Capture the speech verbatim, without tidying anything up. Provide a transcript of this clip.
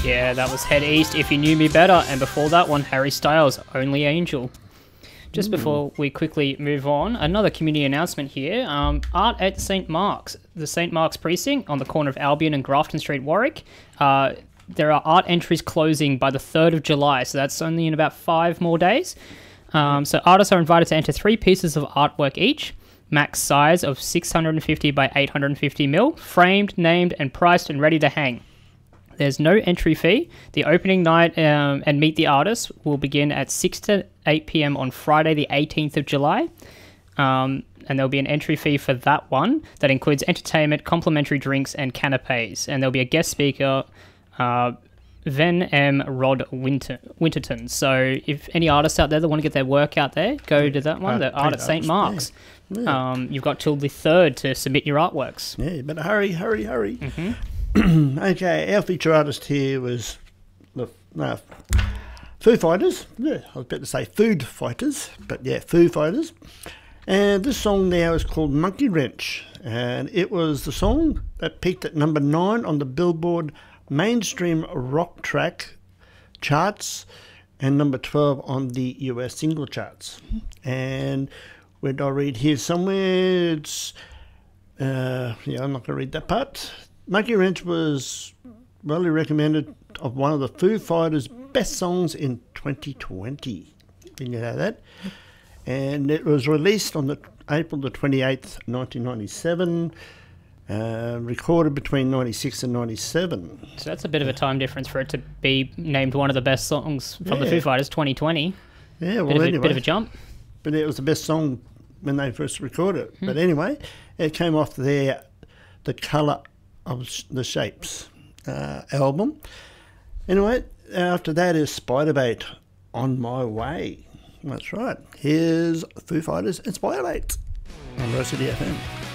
Yeah, that was Head East, If You Knew Me Better, and before that one, Harry Styles, Only Angel. Just Ooh. before we quickly move on, another community announcement here. Um, art at Saint Mark's. The Saint Mark's Precinct on the corner of Albion and Grafton Street, Warwick. Uh, there are art entries closing by the third of July, so that's only in about five more days. Um, so artists are invited to enter three pieces of artwork each. Max size of six hundred fifty by eight hundred fifty mil, framed, named, and priced and ready to hang. There's no entry fee. The opening night um, and Meet the Artists will begin at six to eight p.m. on Friday the eighteenth of July. Um, and there'll be an entry fee for that one that includes entertainment, complimentary drinks, and canapes. And there'll be a guest speaker, uh, Ven M. Rod Winter- Winterton. So if any artists out there that want to get their work out there, go to that one, the Art at Saint Mark's. Yeah. Yeah. Um, you've got till the third to submit your artworks. Yeah, but hurry, hurry, hurry. Mm-hmm. Okay, our feature artist here was the no, Foo Fighters. Yeah, I was about to say Food Fighters, but yeah, Foo Fighters. And this song now is called Monkey Wrench, and it was the song that peaked at number nine on the Billboard Mainstream Rock Track charts and number twelve on the U S single charts. And where did I read here somewhere? It's, uh, yeah, I'm not going to read that part. Monkey Wrench was widely recommended of one of the Foo Fighters' best songs in twenty twenty. Didn't you know that? And it was released on the April the twenty-eighth, nineteen ninety-seven. Uh, recorded between ninety-six and ninety-seven. So that's a bit of a time difference for it to be named one of the best songs from Yeah. the Foo Fighters twenty twenty. Yeah, well, bit of, anyway. a, bit of a jump. But it was the best song when they first recorded it. Hmm. But anyway, it came off their The Colour of the Shapes uh, album. Anyway, after that is Spiderbait, On My Way. That's right. Here's Foo Fighters and Spiderbait on Rose City F M.